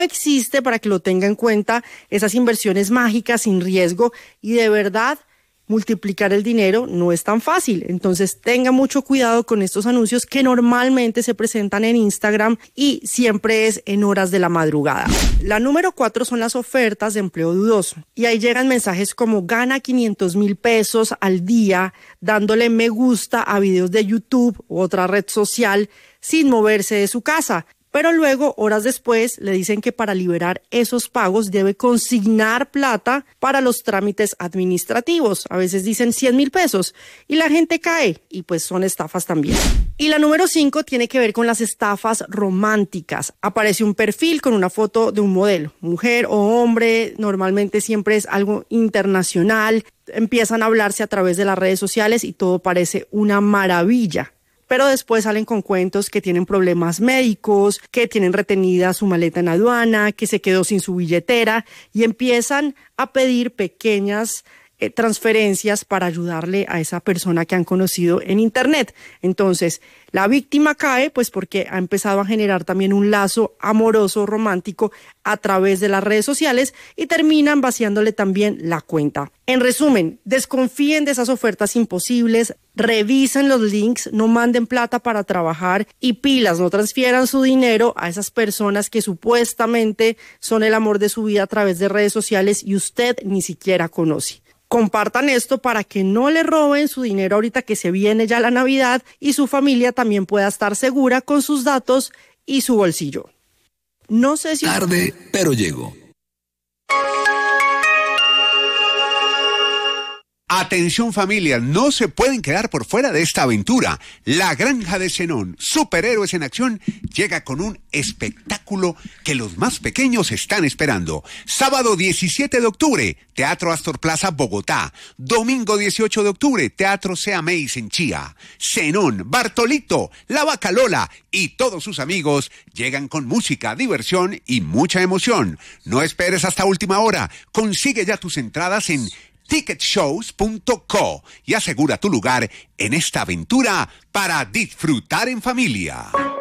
existe, para que lo tenga en cuenta, esas inversiones mágicas sin riesgo, y de verdad multiplicar el dinero no es tan fácil. Entonces tenga mucho cuidado con estos anuncios que normalmente se presentan en Instagram y siempre es en horas de la madrugada. La número 4 son las ofertas de empleo dudoso, y ahí llegan mensajes como: gana 500,000 pesos al día dándole me gusta a videos de YouTube u otra red social sin moverse de su casa. Pero luego, horas después, le dicen que para liberar esos pagos debe consignar plata para los trámites administrativos. A veces dicen 100,000 pesos y la gente cae, y pues son estafas también. Y la número 5 tiene que ver con las estafas románticas. Aparece un perfil con una foto de un modelo, mujer o hombre, normalmente siempre es algo internacional. Empiezan a hablarse a través de las redes sociales y todo parece una maravilla. Pero después salen con cuentos que tienen problemas médicos, que tienen retenida su maleta en aduana, que se quedó sin su billetera, y empiezan a pedir pequeñas transferencias para ayudarle a esa persona que han conocido en internet. Entonces, la víctima cae pues porque ha empezado a generar también un lazo amoroso, romántico a través de las redes sociales, y terminan vaciándole también la cuenta. En resumen, desconfíen de esas ofertas imposibles, revisen los links, no manden plata para trabajar, y pilas, no transfieran su dinero a esas personas que supuestamente son el amor de su vida a través de redes sociales y usted ni siquiera conoce. Compartan esto para que no le roben su dinero ahorita que se viene ya la Navidad, y su familia también pueda estar segura con sus datos y su bolsillo. No sé si... Tarde, pero llego. Atención familia, no se pueden quedar por fuera de esta aventura. La Granja de Zenón, superhéroes en acción, llega con un espectáculo que los más pequeños están esperando. Sábado 17 de octubre, Teatro Astor Plaza, Bogotá. Domingo 18 de octubre, Teatro Seameis en Chía. Zenón, Bartolito, La Vaca Lola y todos sus amigos llegan con música, diversión y mucha emoción. No esperes hasta última hora. Consigue ya tus entradas en ticketshows.co y asegura tu lugar en esta aventura para disfrutar en familia.